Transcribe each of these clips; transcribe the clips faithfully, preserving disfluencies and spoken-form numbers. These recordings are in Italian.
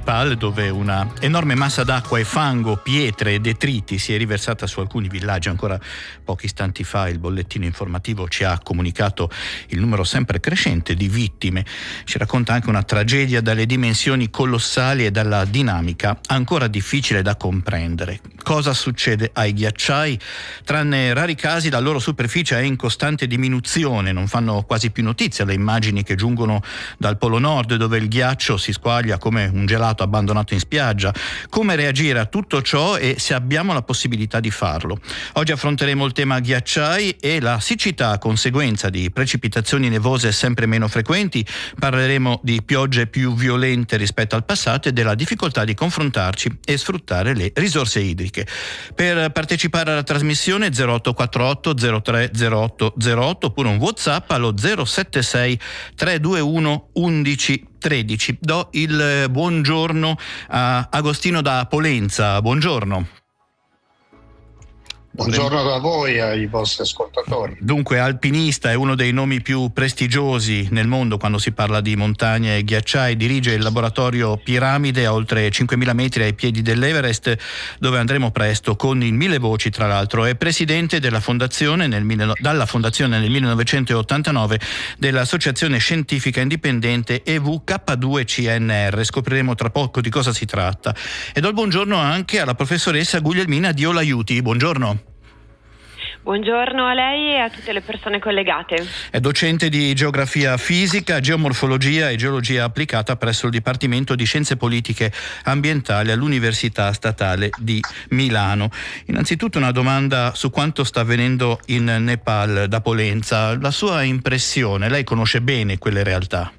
Nepal, dove una enorme massa d'acqua e fango, pietre e detriti si è riversata su alcuni villaggi. Ancora pochi istanti fa il bollettino informativo ci ha comunicato il numero sempre crescente di vittime. Ci racconta anche una tragedia dalle dimensioni colossali e dalla dinamica ancora difficile da comprendere. Cosa succede ai ghiacciai? Tranne rari casi, la loro superficie è in costante diminuzione, non fanno quasi più notizia le immagini che giungono dal Polo Nord, dove il ghiaccio si squaglia come un gelato abbandonato in spiaggia. Come reagire a tutto ciò e se abbiamo la possibilità di farlo? Oggi affronteremo il tema ghiacciai e la siccità a conseguenza di precipitazioni nevose sempre meno frequenti. Parleremo di piogge più violente rispetto al passato e della difficoltà di confrontarci e sfruttare le risorse idriche. Per partecipare alla trasmissione zero otto quattro otto zero tre zero otto zero otto oppure un WhatsApp allo zero sette sei tre due uno undici tredici. Do il buongiorno a Agostino da Polenza. Buongiorno. Buongiorno a voi e ai vostri ascoltatori. Dunque, alpinista, è uno dei nomi più prestigiosi nel mondo quando si parla di montagne e ghiacciai. Dirige il laboratorio Piramide a oltre cinquemila metri ai piedi dell'Everest, dove andremo presto con il Mille Voci, tra l'altro. È presidente della fondazione nel, dalla fondazione nel millenovecentottantanove dell'Associazione Scientifica Indipendente E V K due C N R. Scopriremo tra poco di cosa si tratta. E do il buongiorno anche alla professoressa Guglielmina Diolaiuti. Buongiorno. Buongiorno a lei e a tutte le persone collegate. È docente di geografia fisica, geomorfologia e geologia applicata presso il Dipartimento di Scienze Politiche Ambientali all'Università Statale di Milano. Innanzitutto una domanda su quanto sta avvenendo in Nepal da Polenza. La sua impressione, lei conosce bene quelle realtà?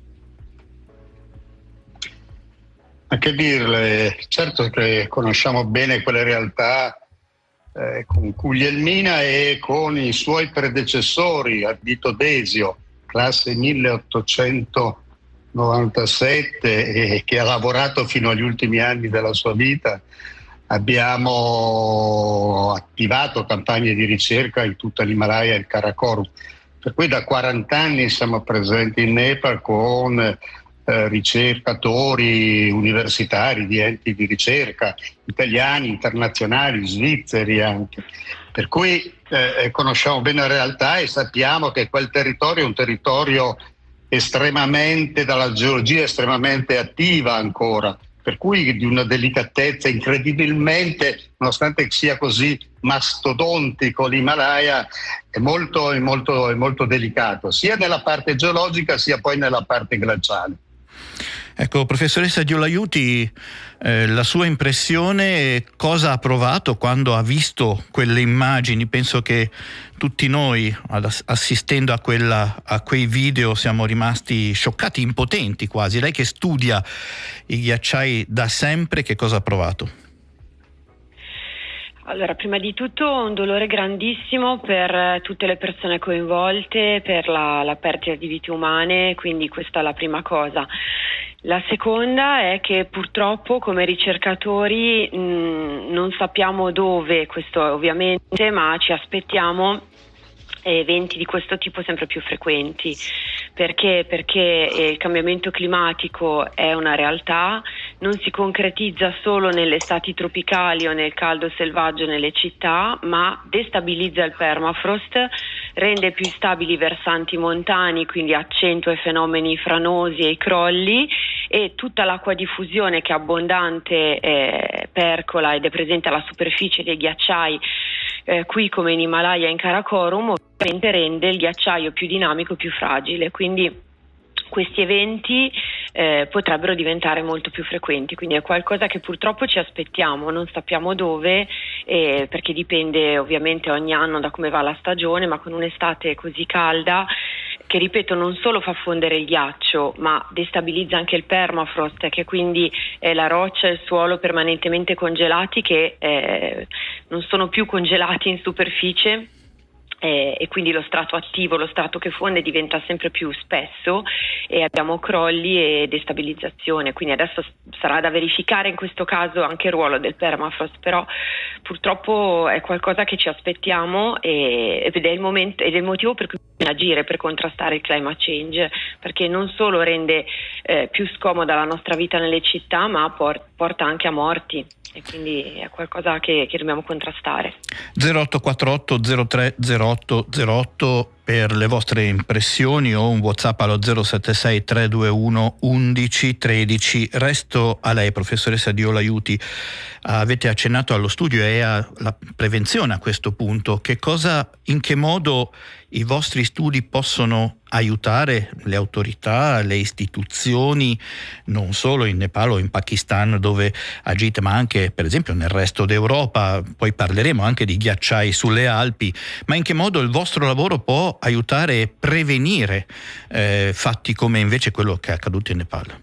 Ma che dirle, certo che conosciamo bene quelle realtà. Eh, con Guglielmina e con i suoi predecessori, Ardito Desio, classe milleottocentonovantasette, e che ha lavorato fino agli ultimi anni della sua vita, abbiamo attivato campagne di ricerca in tutta l'Himalaya e il Karakorum. Per cui da quaranta anni siamo presenti in Nepal con Eh, ricercatori universitari di enti di ricerca italiani, internazionali, svizzeri anche, per cui eh, conosciamo bene la realtà e sappiamo che quel territorio è un territorio estremamente, dalla geologia estremamente attiva ancora, per cui di una delicatezza incredibilmente, nonostante sia così mastodontico l'Himalaya, è molto, è molto, è molto delicato, sia nella parte geologica sia poi nella parte glaciale. Ecco, professoressa Diolaiuti, eh, la sua impressione, cosa ha provato quando ha visto quelle immagini? Penso che tutti noi, assistendo a, quella, a quei video, siamo rimasti scioccati, impotenti quasi. Lei che studia i ghiacciai da sempre, che cosa ha provato? Allora, prima di tutto un dolore grandissimo per tutte le persone coinvolte, per la, la perdita di vite umane, quindi questa è la prima cosa. La seconda è che purtroppo come ricercatori mh, non sappiamo dove, questo ovviamente, ma ci aspettiamo eventi di questo tipo sempre più frequenti. Perché? Perché il cambiamento climatico è una realtà, non si concretizza solo nelle estati tropicali o nel caldo selvaggio nelle città, ma destabilizza il permafrost, rende più instabili i versanti montani, quindi accentua i fenomeni franosi e i crolli, e tutta l'acqua di fusione che è abbondante eh, percola ed è presente alla superficie dei ghiacciai eh, qui come in Himalaya e in Karakorum, ovviamente rende il ghiacciaio più dinamico, più fragile, quindi questi eventi eh, potrebbero diventare molto più frequenti, quindi è qualcosa che purtroppo ci aspettiamo, non sappiamo dove, eh, perché dipende ovviamente ogni anno da come va la stagione, ma con un'estate così calda che, ripeto, non solo fa fondere il ghiaccio, ma destabilizza anche il permafrost, che quindi è la roccia e il suolo permanentemente congelati che eh, non sono più congelati in superficie. Eh, e quindi lo strato attivo, lo strato che fonde diventa sempre più spesso e abbiamo crolli e destabilizzazione, quindi adesso sarà da verificare in questo caso anche il ruolo del permafrost, però purtroppo è qualcosa che ci aspettiamo e, ed è il momento ed è il motivo per cui agire per contrastare il climate change, perché non solo rende eh, più scomoda la nostra vita nelle città, ma por- porta anche a morti, e quindi è qualcosa che, che dobbiamo contrastare. zero otto quattro otto zero tre zero otto zero otto per le vostre impressioni, o un WhatsApp allo zero sette sei tre due uno undici tredici. Resto a lei, professoressa Di Olaiuti. Avete accennato allo studio e alla prevenzione a questo punto. Che cosa, in che modo i vostri studi possono aiutare le autorità, le istituzioni, non solo in Nepal o in Pakistan dove agite, ma anche per esempio nel resto d'Europa? Poi parleremo anche di ghiacciai sulle Alpi, ma in che modo il vostro lavoro può aiutare e prevenire eh, fatti come invece quello che è accaduto in Nepal?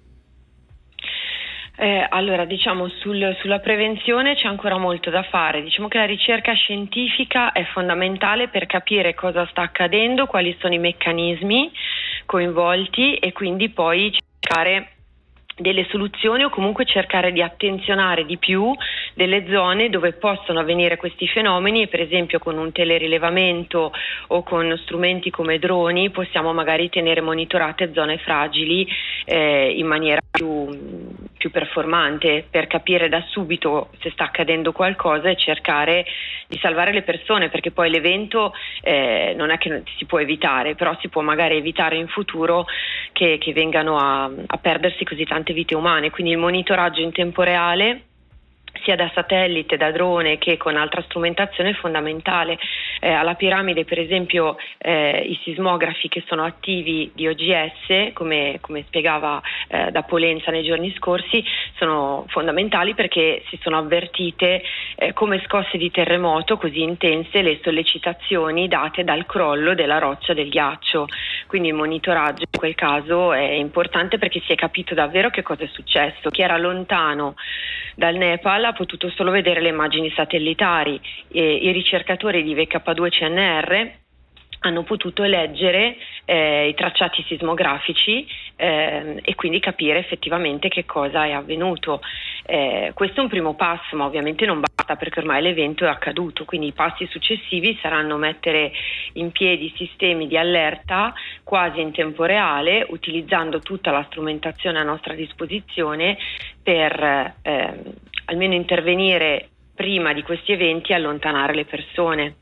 Eh, allora, diciamo sul, sulla prevenzione c'è ancora molto da fare. Diciamo che la ricerca scientifica è fondamentale per capire cosa sta accadendo, quali sono i meccanismi coinvolti, e quindi poi cercare delle soluzioni, o comunque cercare di attenzionare di più delle zone dove possono avvenire questi fenomeni, e per esempio con un telerilevamento o con strumenti come droni possiamo magari tenere monitorate zone fragili eh, in maniera più, più performante, per capire da subito se sta accadendo qualcosa e cercare di salvare le persone, perché poi l'evento eh, non è che si può evitare, però si può magari evitare in futuro che, che vengano a, a perdersi così tante vite umane. Quindi il monitoraggio in tempo reale, sia da satellite, da drone che con altra strumentazione, è fondamentale. Eh, alla piramide, per esempio, eh, i sismografi che sono attivi di O G S, come, come spiegava eh, da Polenza nei giorni scorsi, sono fondamentali perché si sono avvertite eh, come scosse di terremoto così intense le sollecitazioni date dal crollo della roccia del ghiaccio. Quindi il monitoraggio in quel caso è importante perché si è capito davvero che cosa è successo. Chi era lontano dal Nepal ha potuto solo vedere le immagini satellitari, e i ricercatori di V K due C N R hanno potuto leggere eh, i tracciati sismografici eh, e quindi capire effettivamente che cosa è avvenuto. Eh, questo è un primo passo, ma ovviamente non basta, perché ormai l'evento è accaduto, quindi i passi successivi saranno mettere in piedi sistemi di allerta quasi in tempo reale, utilizzando tutta la strumentazione a nostra disposizione per eh, almeno intervenire prima di questi eventi e allontanare le persone.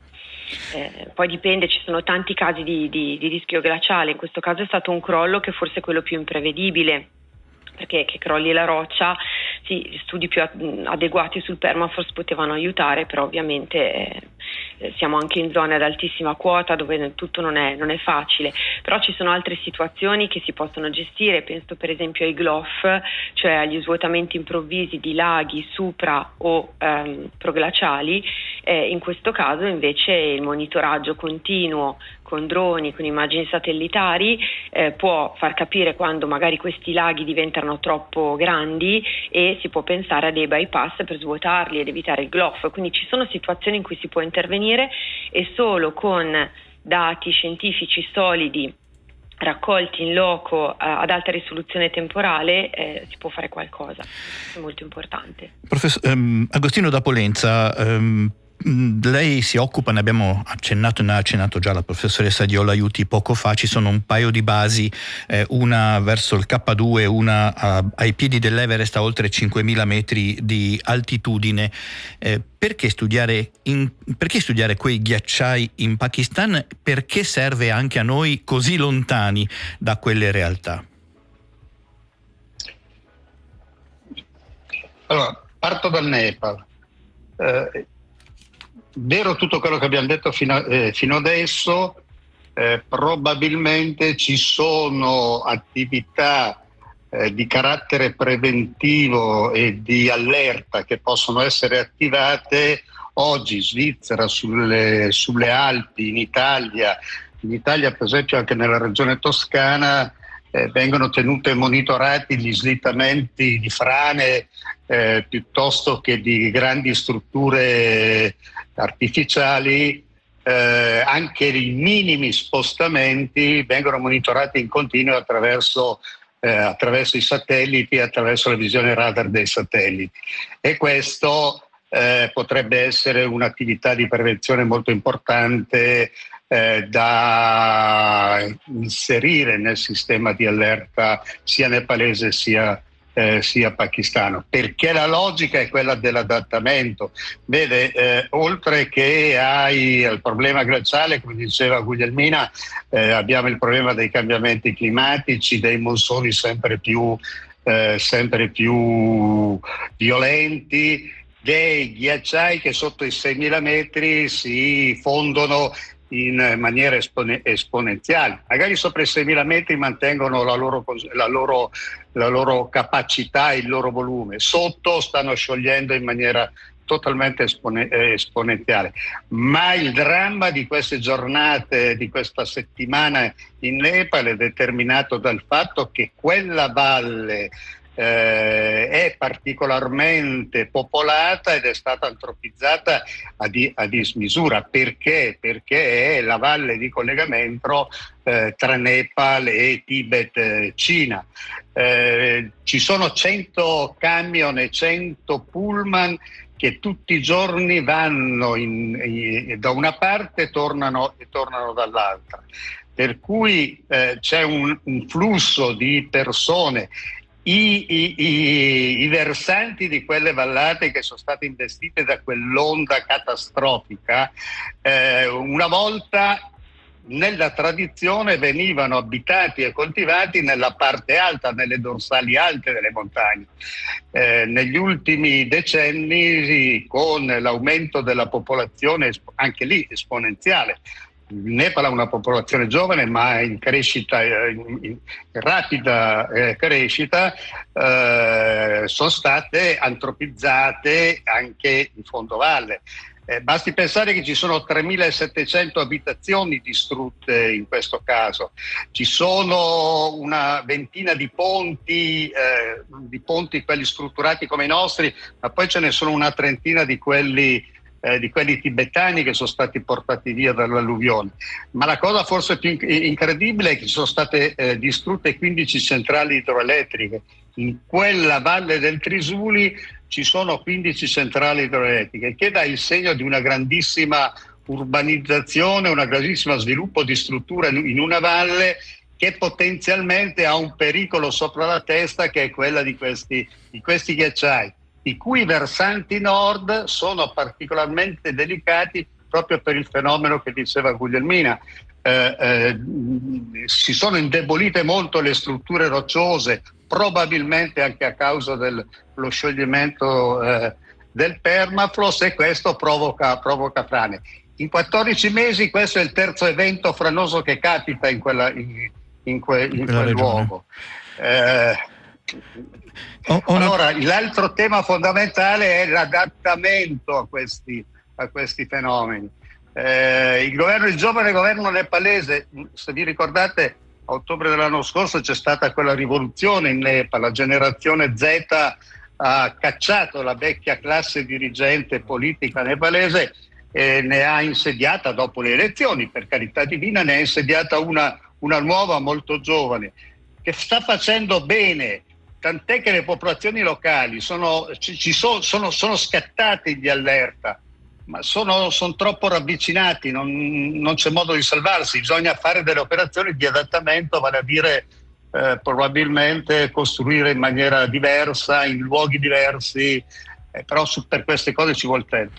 Eh, poi dipende, ci sono tanti casi di, di, di rischio glaciale. In questo caso è stato un crollo che forse è quello più imprevedibile, perché che crolli la roccia, sì, studi più adeguati sul permafrost potevano aiutare, però ovviamente eh, siamo anche in zone ad altissima quota dove tutto non è, non è facile. Però ci sono altre situazioni che si possono gestire, penso per esempio ai G L O F, cioè agli svuotamenti improvvisi di laghi supra o ehm, proglaciali. Eh, in questo caso invece il monitoraggio continuo con droni, con immagini satellitari eh, può far capire quando magari questi laghi diventano troppo grandi, e si può pensare a dei bypass per svuotarli ed evitare il G L O F. Quindi ci sono situazioni in cui si può intervenire, e solo con dati scientifici solidi raccolti in loco eh, ad alta risoluzione temporale eh, si può fare qualcosa. È molto importante. Professor um, Agostino da Polenza, um, lei si occupa, ne abbiamo accennato, ne ha accennato già la professoressa Di Olaiuti poco fa, ci sono un paio di basi, eh, una verso il K due, una a, ai piedi dell'Everest a oltre cinquemila metri di altitudine. Eh, perché studiare, in, perché studiare quei ghiacciai in Pakistan? Perché serve anche a noi così lontani da quelle realtà? Allora, parto dal Nepal. Eh, Vero tutto quello che abbiamo detto fino, eh, fino adesso, eh, probabilmente ci sono attività eh, di carattere preventivo e di allerta che possono essere attivate oggi in Svizzera, sulle, sulle Alpi, in Italia. In Italia, per esempio, anche nella regione toscana eh, vengono tenute e monitorati gli slittamenti di frane eh, piuttosto che di grandi strutture artificiali. Eh, anche i minimi spostamenti vengono monitorati in continuo attraverso, eh, attraverso i satelliti, attraverso la visione radar dei satelliti, e questo eh, potrebbe essere un'attività di prevenzione molto importante eh, da inserire nel sistema di allerta sia nepalese sia Eh, sia pakistano, perché la logica è quella dell'adattamento. Vede, eh, oltre che ai, al problema glaciale, come diceva Guglielmina, eh, abbiamo il problema dei cambiamenti climatici, dei monsoni sempre più, eh, sempre più violenti, dei ghiacciai che sotto i seimila metri si fondono in maniera espone- esponenziale. Magari sopra i seimila metri mantengono la loro, la, loro, la loro capacità, il loro volume. Sotto stanno sciogliendo in maniera totalmente espone- esponenziale. Ma il dramma di queste giornate, di questa settimana in Nepal è determinato dal fatto che quella valle Eh, è particolarmente popolata ed è stata antropizzata a, di, a dismisura. Perché? Perché è la valle di collegamento eh, tra Nepal e Tibet, eh, Cina. Eh, ci sono cento camion e cento pullman che tutti i giorni vanno in, in, da una parte e tornano, e tornano dall'altra. Per cui eh, c'è un, un flusso di persone. I, i, i, I versanti di quelle vallate che sono state investite da quell'onda catastrofica, eh, una volta nella tradizione venivano abitati e coltivati nella parte alta, nelle dorsali alte delle montagne. Eh, negli ultimi decenni, con l'aumento della popolazione, anche lì esponenziale, il Nepal ha una popolazione giovane ma in crescita, in, in rapida eh, crescita, eh, sono state antropizzate anche in fondovalle. Eh, basti pensare che ci sono tremilasettecento abitazioni distrutte in questo caso, ci sono una ventina di ponti, eh, di ponti quelli strutturati come i nostri, ma poi ce ne sono una trentina di quelli Eh, di quelli tibetani che sono stati portati via dall'alluvione. Ma la cosa forse più incredibile è che ci sono state eh, distrutte quindici centrali idroelettriche. In quella valle del Trisuli ci sono quindici centrali idroelettriche, che dà il segno di una grandissima urbanizzazione, un grandissimo sviluppo di struttura in una valle che potenzialmente ha un pericolo sopra la testa, che è quella di questi, di questi ghiacciai, i cui versanti nord sono particolarmente delicati proprio per il fenomeno che diceva Guglielmina. Eh, eh, si sono indebolite molto le strutture rocciose, probabilmente anche a causa dello scioglimento eh, del permafrost, e questo provoca, provoca frane. In quattordici mesi questo è il terzo evento franoso che capita in, quella, in, in, que, in quel luogo. Eh, Oh, una... Allora, l'altro tema fondamentale è l'adattamento a questi, a questi fenomeni. Eh, il governo, il giovane governo nepalese, se vi ricordate, a ottobre dell'anno scorso c'è stata quella rivoluzione in Nepal, la generazione Z ha cacciato la vecchia classe dirigente politica nepalese e ne ha insediata, dopo le elezioni, per carità divina, ne ha insediata una, una nuova molto giovane, che sta facendo bene. Tant'è che le popolazioni locali sono, ci, ci sono, sono, sono scattate di allerta, ma sono, sono troppo ravvicinati, non, non c'è modo di salvarsi, bisogna fare delle operazioni di adattamento, vale a dire eh, probabilmente costruire in maniera diversa, in luoghi diversi, eh, però su, per queste cose ci vuole tempo.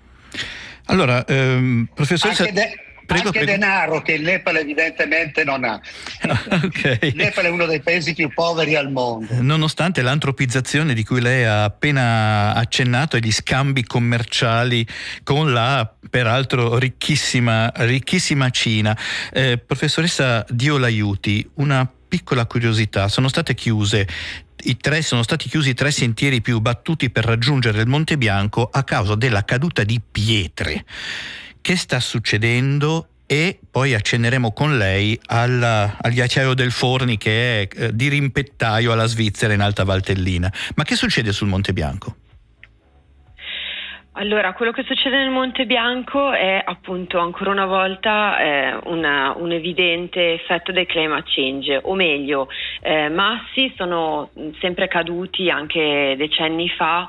Allora, ehm, professoressa... Anche de- Prego, anche prego. Denaro che il Nepal evidentemente non ha. Okay. Il Nepal è uno dei paesi più poveri al mondo. Nonostante l'antropizzazione di cui lei ha appena accennato e gli scambi commerciali con la peraltro ricchissima, ricchissima Cina. Eh, professoressa Dio l'aiuti, una piccola curiosità: sono state chiuse I tre, sono stati chiusi i tre sentieri più battuti per raggiungere il Monte Bianco a causa della caduta di pietre. Che sta succedendo? E poi accenneremo con lei al, al ghiacciaio del Forni, che è eh, di rimpettaio alla Svizzera in Alta Valtellina. Ma che succede sul Monte Bianco? Allora, quello che succede nel Monte Bianco è appunto ancora una volta eh, una, un evidente effetto del climate change, o meglio, eh, massi sono sempre caduti anche decenni fa,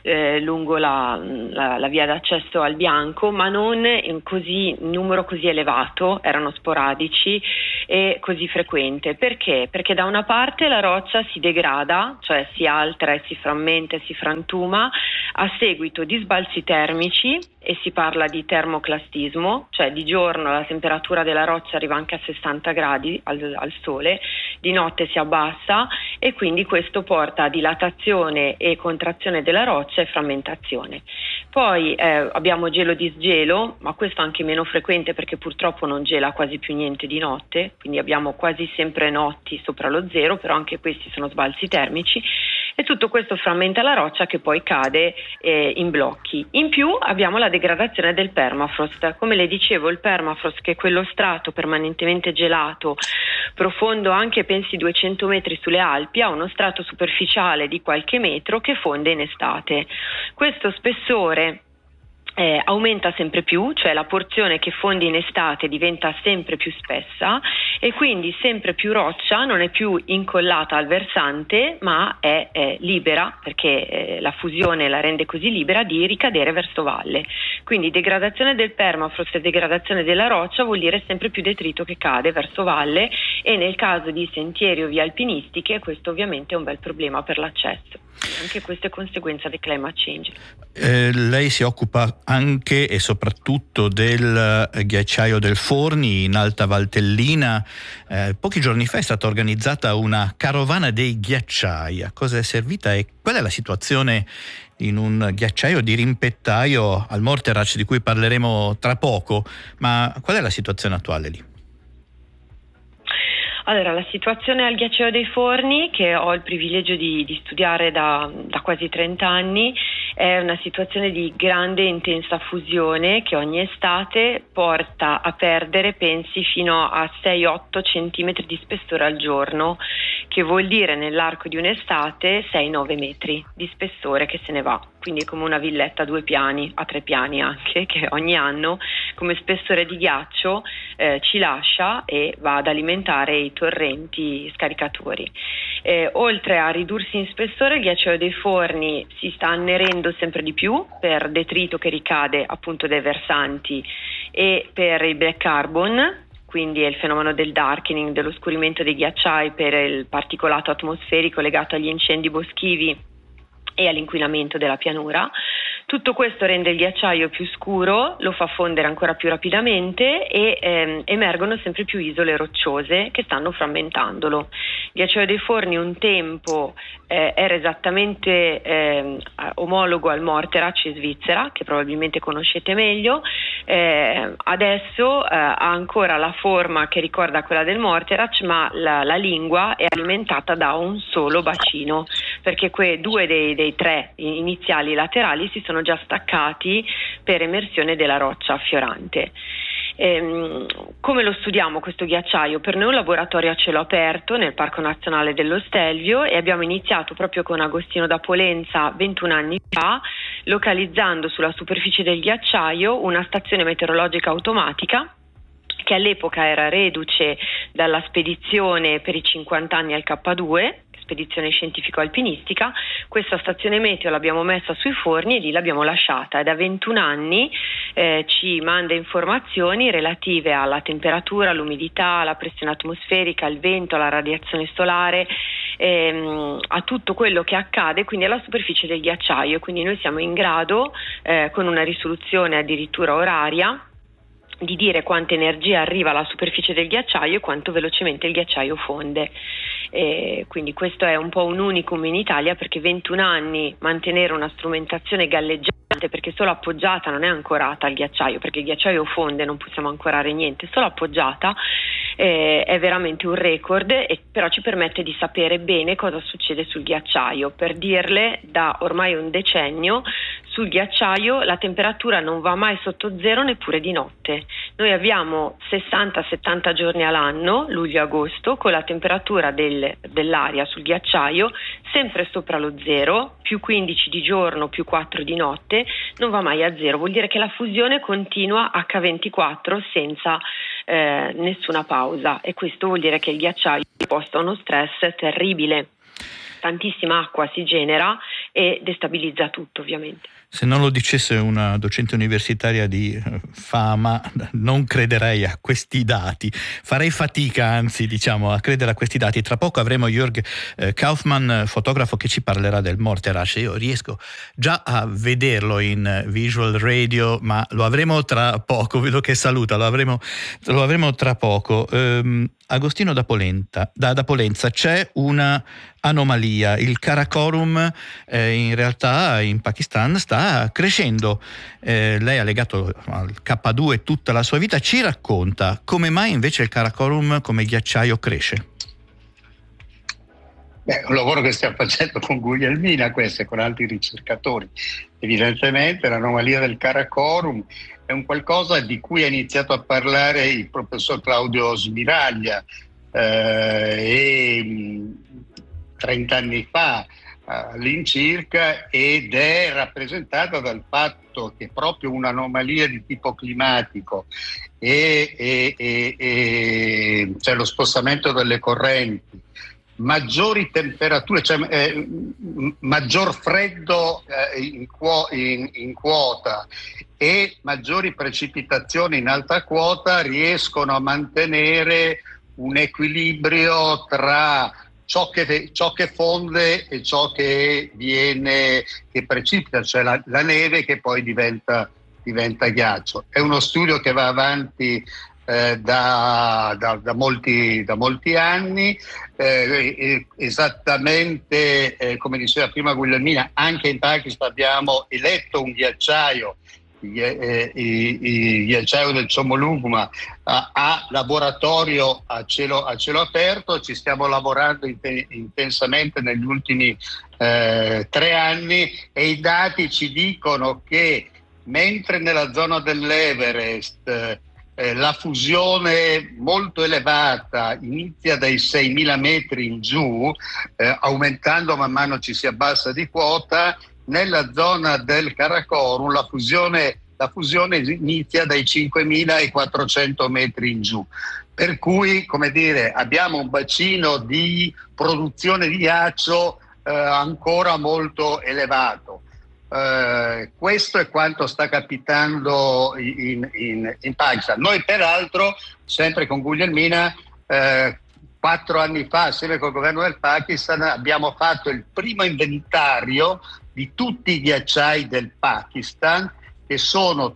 eh, lungo la, la, la via d'accesso al Bianco, ma non in così in numero così elevato, erano sporadici e così frequente. Perché? Perché da una parte la roccia si degrada, cioè si altera e si frammenta e si frantuma a seguito di sbalzi termici, e si parla di termoclastismo, cioè di giorno la temperatura della roccia arriva anche a sessanta gradi al, al sole, di notte si abbassa e quindi questo porta a dilatazione e contrazione della roccia e frammentazione. Poi eh, abbiamo gelo disgelo, ma questo anche meno frequente perché purtroppo non gela quasi più niente di notte, quindi abbiamo quasi sempre notti sopra lo zero, però anche questi sono sbalzi termici, e tutto questo frammenta la roccia che poi cade eh, in blocchi. In più abbiamo la degradazione del permafrost. Come le dicevo, il permafrost, che è quello strato permanentemente gelato, profondo anche pensi duecento metri sulle Alpi, ha uno strato superficiale di qualche metro che fonde in estate. Questo spessore Eh, aumenta sempre più, cioè la porzione che fonde in estate diventa sempre più spessa e quindi sempre più roccia non è più incollata al versante, ma è, è libera, perché eh, la fusione la rende così libera di ricadere verso valle. Quindi degradazione del permafrost e degradazione della roccia vuol dire sempre più detrito che cade verso valle, e nel caso di sentieri o vie alpinistiche questo ovviamente è un bel problema per l'accesso. Anche questo è conseguenza del climate change. Eh, lei si occupa anche e soprattutto del ghiacciaio del Forni in Alta Valtellina. Eh, pochi giorni fa è stata organizzata una carovana dei ghiacciai. A cosa è servita e qual è la situazione in un ghiacciaio di rimpettaio al Morterac, di cui parleremo tra poco, ma qual è la situazione attuale lì? Allora, la situazione al ghiacciaio dei Forni, che ho il privilegio di, di studiare da, da quasi trenta anni, è una situazione di grande e intensa fusione che ogni estate porta a perdere, pensi, fino a sei otto centimetri di spessore al giorno, che vuol dire nell'arco di un'estate sei nove metri di spessore che se ne va. Quindi è come una villetta a due piani, a tre piani anche, che ogni anno come spessore di ghiaccio eh, ci lascia e va ad alimentare i torrenti scaricatori. Eh, oltre a ridursi in spessore, il ghiacciaio dei Forni si sta annerendo sempre di più per detrito che ricade appunto dai versanti e per il black carbon, quindi è il fenomeno del darkening, dell'oscurimento dei ghiacciai per il particolato atmosferico legato agli incendi boschivi e all'inquinamento della pianura. Tutto questo rende il ghiacciaio più scuro, lo fa fondere ancora più rapidamente e ehm, emergono sempre più isole rocciose che stanno frammentandolo. Il ghiacciaio dei Forni un tempo eh, era esattamente eh, omologo al Morterac in Svizzera, che probabilmente conoscete meglio. Eh, adesso eh, ha ancora la forma che ricorda quella del Morterac, ma la, la lingua è alimentata da un solo bacino, perché quei due dei, dei tre iniziali laterali si sono già staccati per emersione della roccia affiorante. Ehm, come lo studiamo questo ghiacciaio? Per noi è un laboratorio a cielo aperto nel Parco Nazionale dello Stelvio, e abbiamo iniziato proprio con Agostino da Polenza ventuno anni fa, localizzando sulla superficie del ghiacciaio una stazione meteorologica automatica che all'epoca era reduce dalla spedizione per i cinquanta anni al K due, spedizione scientifico-alpinistica. Questa stazione meteo l'abbiamo messa sui Forni e lì l'abbiamo lasciata, e da ventuno anni eh, ci manda informazioni relative alla temperatura, all'umidità, alla pressione atmosferica, al vento, alla radiazione solare, ehm, a tutto quello che accade quindi alla superficie del ghiacciaio. Quindi noi siamo in grado, eh, con una risoluzione addirittura oraria, di dire quanta energia arriva alla superficie del ghiacciaio e quanto velocemente il ghiacciaio fonde. E quindi questo è un po' un unicum in Italia, perché ventuno anni mantenere una strumentazione galleggiante, perché solo appoggiata, non è ancorata al ghiacciaio, perché il ghiacciaio fonde, non possiamo ancorare niente, solo appoggiata, eh, è veramente un record, e però ci permette di sapere bene cosa succede sul ghiacciaio. Per dirle, da ormai un decennio sul ghiacciaio la temperatura non va mai sotto zero neppure di notte. Noi abbiamo sessanta settanta giorni all'anno, luglio-agosto, con la temperatura del, dell'aria sul ghiacciaio sempre sopra lo zero, più quindici di giorno, più quattro di notte, non va mai a zero. Vuol dire che la fusione continua acca ventiquattro senza eh, nessuna pausa, e questo vuol dire che il ghiacciaio è posto a uno stress terribile. Tantissima acqua si genera e destabilizza tutto, ovviamente. Se non lo dicesse una docente universitaria di fama, non crederei a questi dati. Farei fatica, anzi, diciamo, a credere a questi dati. Tra poco avremo Jörg eh, Kaufmann, fotografo, che ci parlerà del Morteratsch. Io riesco già a vederlo in visual radio, ma lo avremo tra poco. Vedo che saluta, lo avremo, lo avremo tra poco. Um, Agostino da Polenta, da, da Polenza, c'è una anomalia. Il Karakorum eh, in realtà in Pakistan sta crescendo. Eh, lei ha legato al K due tutta la sua vita. Ci racconta come mai invece il Karakorum come ghiacciaio cresce? Beh, è un lavoro che stiamo facendo con Guglielmina, questo, e con altri ricercatori. Evidentemente l'anomalia del Karakorum è un qualcosa di cui ha iniziato a parlare il professor Claudio Smiraglia eh, e trent'anni fa all'incirca, ed è rappresentata dal fatto che proprio un'anomalia di tipo climatico e, e, e, e cioè lo spostamento delle correnti, maggiori temperature, cioè eh, maggior freddo eh, in, quo- in, in quota e maggiori precipitazioni in alta quota riescono a mantenere un equilibrio tra ciò che, ciò che fonde e ciò che viene, che precipita, cioè la, la neve che poi diventa, diventa ghiaccio. È uno studio che va avanti eh, da, da, da, molti, da molti anni, eh, esattamente eh, come diceva prima Guglielmina, anche in Pakistan abbiamo eletto un ghiacciaio, il eh, ghiacciaio del Chomolungma, a, a laboratorio a cielo, a cielo aperto. Ci stiamo lavorando int- intensamente negli ultimi eh, tre anni e i dati ci dicono che mentre nella zona dell'Everest eh, la fusione molto elevata inizia dai seimila metri in giù, eh, aumentando man mano ci si abbassa di quota, nella zona del Karakorum la fusione, la fusione inizia dai cinquemilaquattrocento metri in giù. Per cui, come dire, abbiamo un bacino di produzione di ghiaccio eh, ancora molto elevato. Eh, questo è quanto sta capitando in, in, in Pakistan. Noi peraltro, sempre con Guglielmina, eh, quattro anni fa, assieme col governo del Pakistan, abbiamo fatto il primo inventario di tutti i ghiacciai del Pakistan, che sono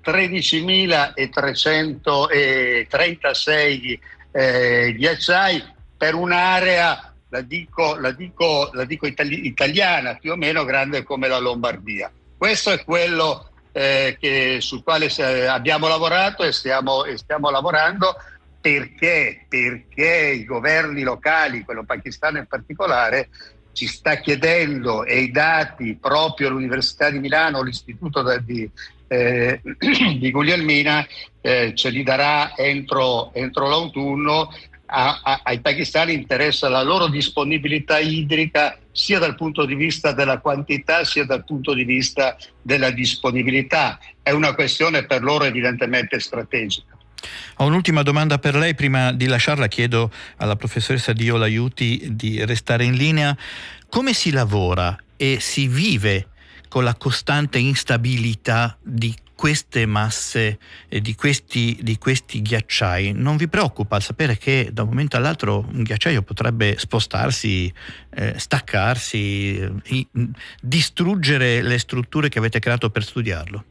tredicimilatrecentotrentasei eh, ghiacciai per un'area, la dico, la dico, la dico itali- italiana, più o meno grande come la Lombardia. Questo è quello eh, che, sul quale abbiamo lavorato e stiamo, e stiamo lavorando. Perché? Perché i governi locali, quello pakistano in particolare, ci sta chiedendo, e i dati proprio l'Università di Milano, l'Istituto di, eh, di Guglielmina eh, ce li darà entro, entro l'autunno. A, a, ai pakistani interessa la loro disponibilità idrica sia dal punto di vista della quantità sia dal punto di vista della disponibilità. È una questione per loro evidentemente strategica. Ho un'ultima domanda per lei. Prima di lasciarla chiedo alla professoressa Dio l'aiuti di restare in linea. Come si lavora e si vive con la costante instabilità di queste masse e di questi, di questi ghiacciai? Non vi preoccupa il sapere che da un momento all'altro un ghiacciaio potrebbe spostarsi, eh, staccarsi, eh, distruggere le strutture che avete creato per studiarlo?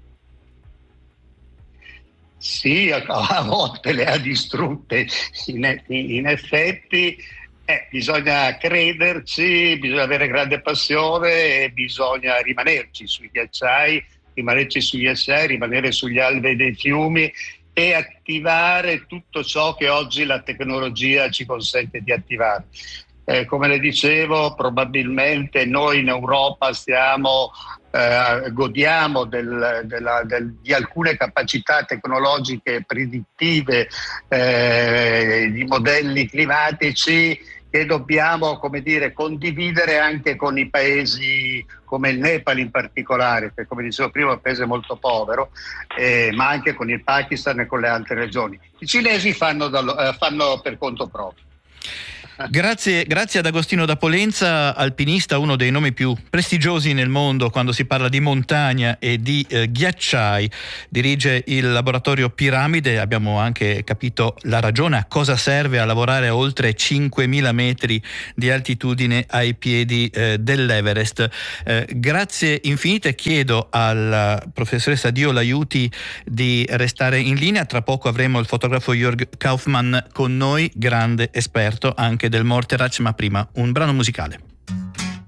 Sì, a, a volte le ha distrutte, in, in effetti eh, bisogna crederci, bisogna avere grande passione e bisogna rimanerci sui ghiacciai, rimanerci sugli ghiacciai, rimanere sugli alvei dei fiumi e attivare tutto ciò che oggi la tecnologia ci consente di attivare. Eh, come le dicevo, probabilmente noi in Europa stiamo Eh, godiamo del, della, del, di alcune capacità tecnologiche predittive eh, di modelli climatici che dobbiamo, come dire, condividere anche con i paesi come il Nepal in particolare, che come dicevo prima è un paese molto povero, eh, ma anche con il Pakistan e con le altre regioni. I cinesi fanno, da, eh, fanno per conto proprio. Grazie, grazie ad Agostino da Polenza, alpinista, uno dei nomi più prestigiosi nel mondo quando si parla di montagna e di eh, ghiacciai. Dirige il laboratorio Piramide. Abbiamo anche capito la ragione a cosa serve a lavorare a oltre cinquemila metri di altitudine ai piedi eh, dell'Everest. Eh, grazie infinite. Chiedo alla professoressa Dio l'aiuti di restare in linea. Tra poco avremo il fotografo Jörg Kaufmann con noi, grande esperto anche del Morteratsch, ma prima un brano musicale.